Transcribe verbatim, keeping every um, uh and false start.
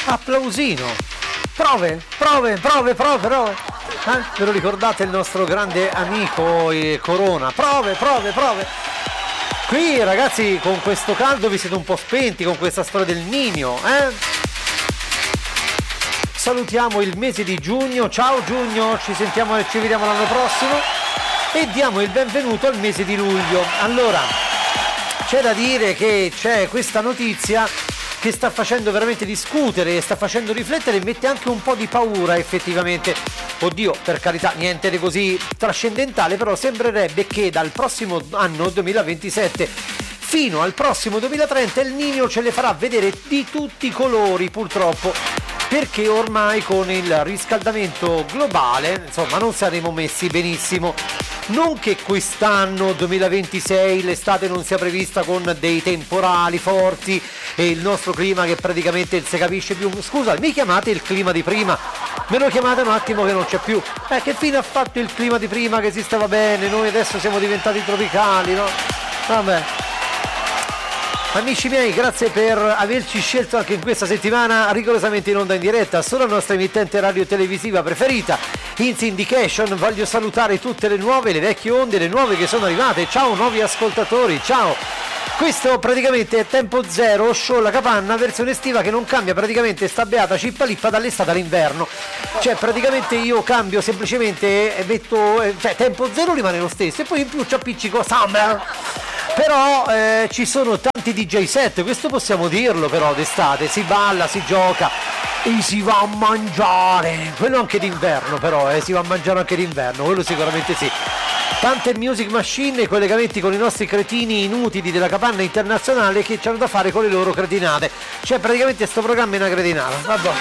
Applausino. Prove, prove, prove, prove, prove. Eh? Ve lo ricordate il nostro grande amico eh, Corona? Prove, prove, prove. Qui ragazzi con questo caldo vi siete un po' spenti con questa storia del Niño, eh? Salutiamo il mese di giugno, ciao giugno, ci sentiamo e ci vediamo l'anno prossimo e diamo il benvenuto al mese di luglio. Allora, c'è da dire che c'è questa notizia che sta facendo veramente discutere, sta facendo riflettere e mette anche un po' di paura effettivamente. Oddio, per carità, niente di così trascendentale, però sembrerebbe che dal prossimo anno duemilaventisette fino al prossimo duemilatrenta il Niño ce le farà vedere di tutti i colori, purtroppo, perché ormai con il riscaldamento globale, insomma, non saremo messi benissimo. Non che quest'anno duemilaventisei l'estate non sia prevista con dei temporali forti e il nostro clima che praticamente non si capisce più. Scusa, mi chiamate il clima di prima? Me lo chiamate un attimo che non c'è più. Eh, che fine ha fatto il clima di prima che si stava bene? Noi adesso siamo diventati tropicali, no? Vabbè. Amici miei, grazie per averci scelto anche in questa settimana rigorosamente in onda in diretta sulla nostra emittente radio televisiva preferita, In Syndication. Voglio salutare tutte le nuove, le vecchie onde, le nuove che sono arrivate. Ciao nuovi ascoltatori, ciao. Questo praticamente è Tempo Zero, show La Capanna, versione estiva che non cambia praticamente sta beata cippalippa dall'estate all'inverno. Cioè praticamente io cambio semplicemente e metto, cioè Tempo Zero rimane lo stesso e poi in più ci appiccico Summer. Però eh, ci sono tanti D J set, questo possiamo dirlo, però d'estate si balla, si gioca e si va a mangiare, quello anche d'inverno però, eh, si va a mangiare anche d'inverno, quello sicuramente sì. Tante music machine e collegamenti con i nostri cretini inutili della Capanna Internazionale che c'hanno da fare con le loro cretinate. Cioè praticamente sto programma è una cretinata, vabbè.